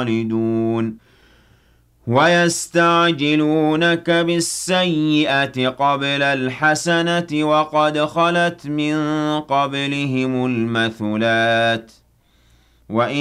خالدون ويستعجلونك بالسيئة قبل الحسنة وقد خلت من قبلهم المثلات وإن